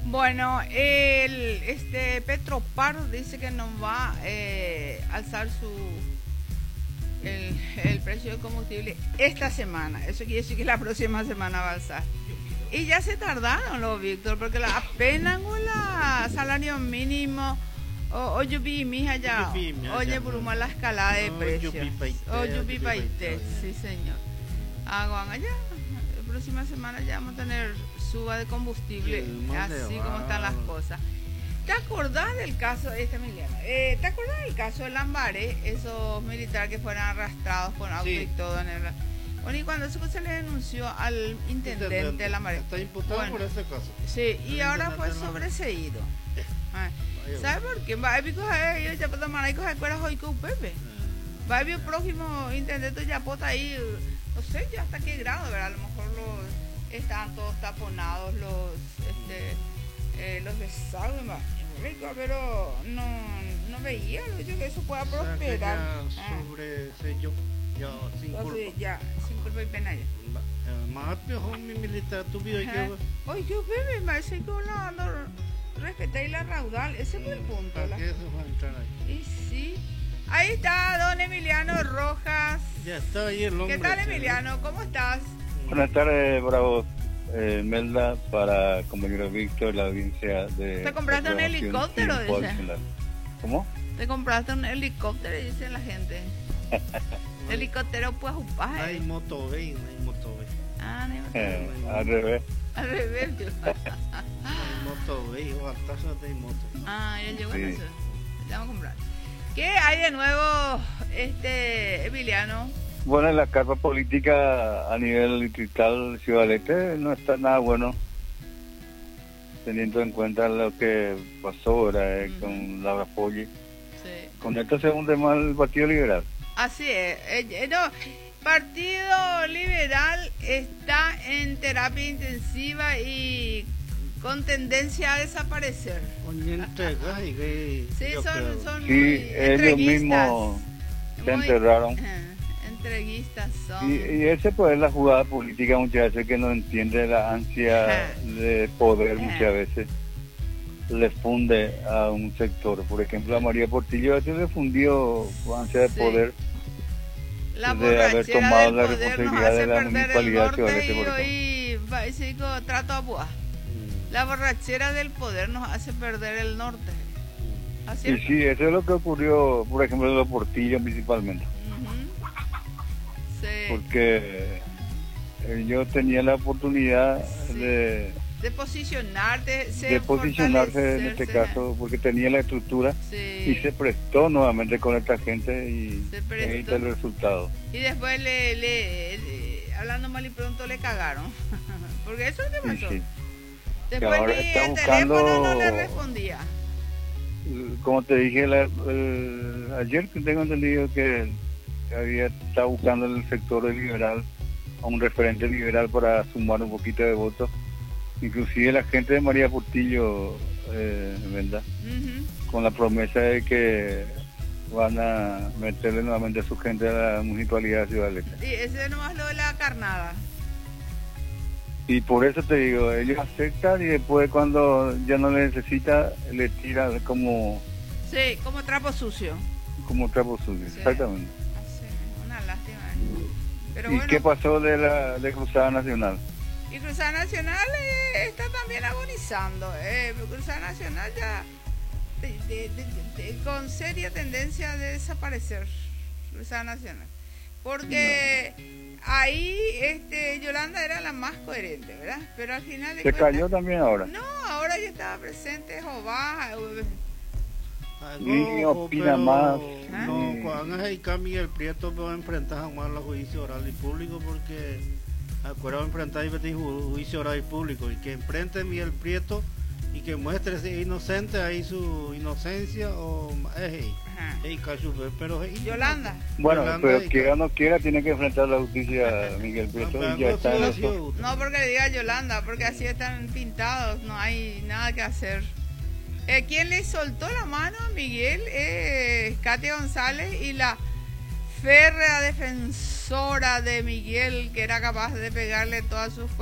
Bueno, Petropar dice que nos va a alzar el precio del combustible esta semana. Eso quiere decir que la próxima semana va a alzar. Y ya se tardaron los Víctor, porque apenas con la salario mínimo, o yupi mija ya, oye bruma la escalada de precios. O yupi paite, sí señor. Aguan allá, la próxima semana ya vamos a tener suba de combustible, así como están las cosas. ¿Te acordás del caso, Emiliano? ¿Te acordás del caso de Lambaré, esos militares que fueron arrastrados con auto y todo en el... Bueno, y cuando eso se le denunció al intendente de Lambaré. Está imputado por ese caso. Sí, y ahora fue sobreseído. ¿Sabes por qué? Va a yo ya puedo tomar ahí coger cueras hoy con Pepe. Va a el próximo intendente ya pota ahí, no sé ya hasta qué grado, ¿verdad? A lo mejor estaban todos taponados los desagües, pero no veía que eso pueda prosperar. Sobre sello, ya sin culpa. Ya, sin culpa y pena ya. Más peor mi militar tuviera que... Oye, yo me parece que uno respetáis la raudal, ese fue el punto. ¿Para qué se va a entrar ahí? Y sí. Ahí está don Emiliano Rojas. Ya está ahí el hombre. ¿Qué tal, Emiliano? ¿Cómo estás? Buenas tardes, Bravo. Melda, para compañero Víctor, la audiencia de... ¿Te compraste un helicóptero? Dice. ¿Cómo? ¿Te compraste un helicóptero? Dice la gente. Helicóptero pues upás. Hay moto B, no hay moto B. Ah, no hay moto B. Al revés. Al revés. Hay moto B, o hasta de moto. Ah, ya llegó eso. Ya vamos a comprar. ¿Qué hay de nuevo, Emiliano? Bueno, la carpa política a nivel distrital Ciudad del Este no está nada bueno, teniendo en cuenta lo que pasó ahora con Laura Poggi. Sí. Con esto se hunde más el Partido Liberal. Así es. Partido Liberal está en terapia intensiva y con tendencia a desaparecer. Sí, son sí, muy ellos mismos se enterraron. Entreguistas son. Y ese pues es la jugada política muchas veces, que no entiende la ansia de poder, muchas veces le funde a un sector. Por ejemplo, a María Portillo a veces le fundió con ansia de poder, la de haber tomado la poder responsabilidad de la municipalidad de Ciudad trato a Boa. La borrachera del poder nos hace perder el norte. Y sí, eso es lo que ocurrió, por ejemplo, en los Portillos principalmente. Sí. Porque yo tenía la oportunidad de posicionarse en este caso, porque tenía la estructura y se prestó nuevamente con esta gente y ahí está el resultado. Y después hablando mal y pronto le cagaron. Porque eso es lo que pasó. Sí. Después ni el teléfono no le respondía. Como te dije ayer, que tengo entendido que está buscando en el sector liberal a un referente liberal para sumar un poquito de votos. Inclusive la gente de María Portillo, ¿verdad? Con la promesa de que van a meterle nuevamente a su gente a la municipalidad de Ciudad del Este. Sí, ese es nomás lo de la carnada. Y por eso te digo, ellos aceptan y después cuando ya no le necesita, le tira como... Sí, como trapo sucio. Como trapo sucio, sí. Exactamente. Sí, una lástima. Pero ¿Y bueno, qué pasó de Cruzada Nacional? Y Cruzada Nacional está también agonizando. Cruzada Nacional ya con seria tendencia de desaparecer. Cruzada Nacional. Porque... ahí Yolanda era la más coherente, ¿verdad? Pero al final de cuentas, cayó también ahora. No, ahora ya estaba presente Jobá. Ni opina más. No, cuando hay cambio el Prieto va a enfrentar a los juicios oral y público, porque acuerdo enfrentar y juicio oral y público, y que enfrente Miguel Prieto y que muestre si es inocente ahí su inocencia o pero Yolanda. Bueno, pero quiera o no quiera tiene que enfrentar la justicia Miguel Prieto y ya está en eso. No porque le diga Yolanda, porque así están pintados, no hay nada que hacer. Quien le soltó la mano a Miguel es Katia González, y la férrea defensora de Miguel, que era capaz de pegarle todas sus